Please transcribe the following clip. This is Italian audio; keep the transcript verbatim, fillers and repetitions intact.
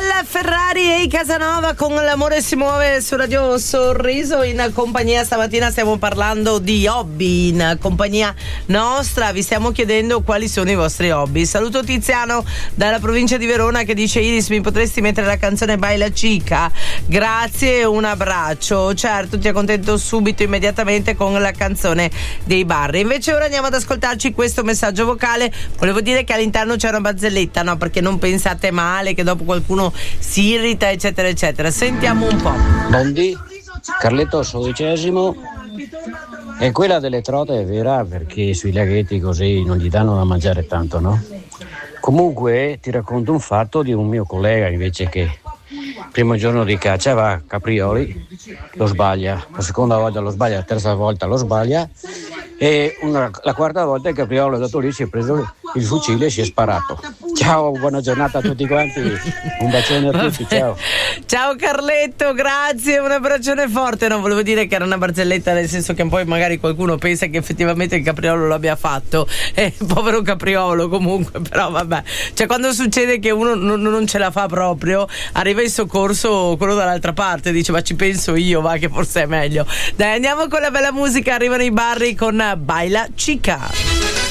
Daniela Ferrari e Casanova con L'amore si muove su Radio Sorriso. In compagnia stamattina stiamo parlando di hobby, in compagnia nostra vi stiamo chiedendo quali sono i vostri hobby. Saluto Tiziano dalla provincia di Verona che dice: Iris, mi potresti mettere la canzone Baila Chica? Grazie e un abbraccio. Certo, ti accontento subito, immediatamente, con la canzone dei Barri. Invece ora andiamo ad ascoltarci questo messaggio vocale. Volevo dire che all'interno c'è una barzelletta, no? Perché non pensate male che dopo qualcuno si irrita, eccetera eccetera. Sentiamo un po'. Bondi, Carletto dodicesimo. E quella delle trote è vera, perché sui laghetti così non gli danno da mangiare tanto, no? Comunque ti racconto un fatto di un mio collega invece che primo giorno di caccia va a Caprioli, lo sbaglia, la seconda volta lo sbaglia, la terza volta lo sbaglia e una, la quarta volta il Capriolo è andato lì, si è preso il fucile e si è sparato. Ciao, buona giornata a tutti quanti, un bacione a tutti, ciao. Ciao Carletto, grazie, un abbraccione forte. No, volevo dire che era una barzelletta, nel senso che poi magari qualcuno pensa che effettivamente il Capriolo lo abbia fatto, eh, povero Capriolo comunque, però vabbè, cioè quando succede che uno non, non ce la fa proprio, arriva in soccorso quello dall'altra parte, dice ma ci penso io, va che forse è meglio. Dai, andiamo con la bella musica, arrivano i Barri con Baila Chica.